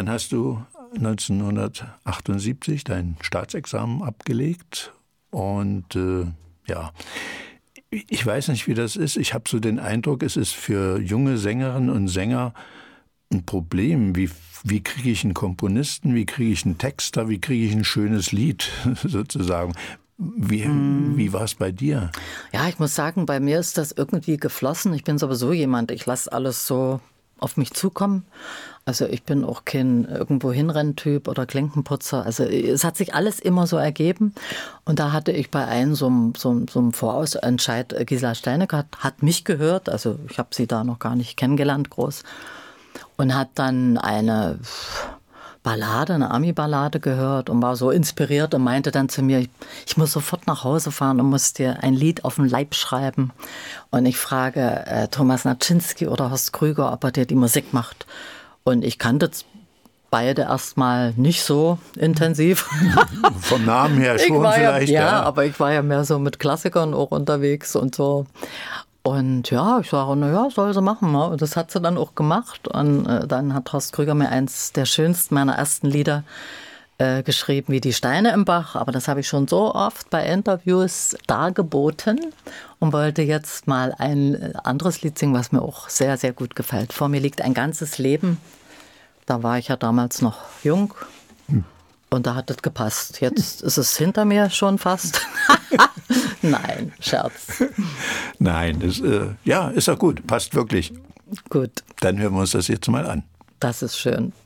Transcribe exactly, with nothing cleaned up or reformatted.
dann hast du neunzehnhundertachtundsiebzig dein Staatsexamen abgelegt und äh, ja, ich weiß nicht, wie das ist. Ich habe so den Eindruck, es ist für junge Sängerinnen und Sänger ein Problem. Wie, wie kriege ich einen Komponisten, wie kriege ich einen Texter, wie kriege ich ein schönes Lied sozusagen? Wie, mm. wie war es bei dir? Ja, ich muss sagen, bei mir ist das irgendwie geflossen. Ich bin sowieso jemand, ich lasse alles so auf mich zukommen. Also ich bin auch kein irgendwo hinrenntyp oder Klinkenputzer. Also es hat sich alles immer so ergeben. Und da hatte ich bei einem so einem, so einem, so einem Vorausentscheid, Gisela Steinecker hat, hat mich gehört, also ich habe sie da noch gar nicht kennengelernt groß, und hat dann eine Ballade, eine Ami-Ballade gehört und war so inspiriert und meinte dann zu mir, ich, ich muss sofort nach Hause fahren und muss dir ein Lied auf den Leib schreiben. Und ich frage äh, Thomas Naczynski oder Horst Krüger, ob er dir die Musik macht. Und ich kannte beide erstmal nicht so intensiv. Vom Namen her schon vielleicht. Ja, ja, ja, aber ich war ja mehr so mit Klassikern auch unterwegs und so. Und ja, ich sage, naja, soll sie machen. Ne? Und das hat sie dann auch gemacht. Und äh, dann hat Horst Krüger mir eins der schönsten meiner ersten Lieder äh, geschrieben, wie die Steine im Bach. Aber das habe ich schon so oft bei Interviews dargeboten und wollte jetzt mal ein anderes Lied singen, was mir auch sehr, sehr gut gefällt. Vor mir liegt ein ganzes Leben. Da war ich ja damals noch jung. Hm. Und da hat es gepasst. Jetzt ist es hinter mir schon fast. Nein, Scherz. Nein, das, äh, ja, ist doch gut. Passt wirklich. Gut. Dann hören wir uns das jetzt mal an. Das ist schön.